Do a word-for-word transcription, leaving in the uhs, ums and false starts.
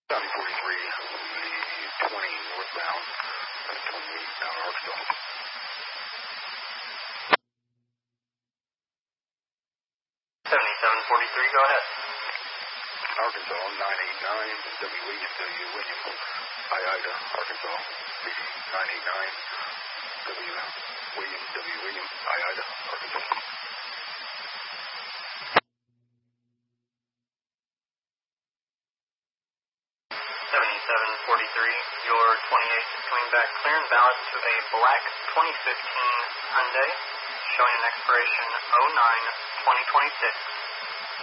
County forty-three, the twenty northbound, twenty-eight down Arkansas. seventy-seven forty-three, go ahead. Arkansas, nine eight nine, W. William, W. William, I, Ida, Arkansas, nine eight nine, W. William, W. William, I, Ida, Arkansas. seventy-seven forty-three, your twenty-eight is coming back clear and valid to a black twenty fifteen Hyundai, showing an expiration oh nine twenty twenty-six.